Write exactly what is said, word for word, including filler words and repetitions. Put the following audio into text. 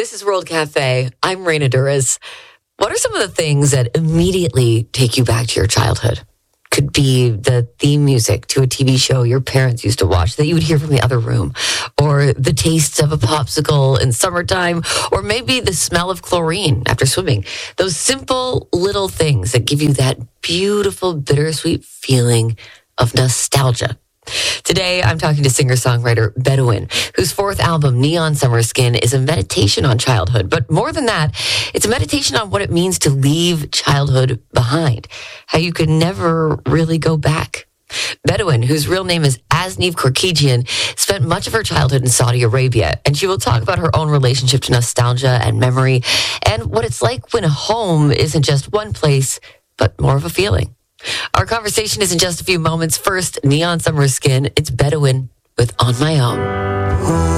This is World Cafe. I'm Raina Duras. What are some of the things that immediately take you back to your childhood? Could be the theme music to a T V show your parents used to watch that you would hear from the other room, or the taste of a popsicle in summertime, or maybe the smell of chlorine after swimming. Those simple little things that give you that beautiful, bittersweet feeling of nostalgia. Today, I'm talking to singer-songwriter Bedouin, whose fourth album, Neon Summer Skin, is a meditation on childhood. But more than that, it's a meditation on what it means to leave childhood behind, how you can never really go back. Bedouin, whose real name is Asneev Korkijian, spent much of her childhood in Saudi Arabia, and she will talk about her own relationship to nostalgia and memory, and what it's like when home isn't just one place, but more of a feeling. Our conversation is in just a few moments. First, Neon Summer Skin. It's Bedouin with On My Own.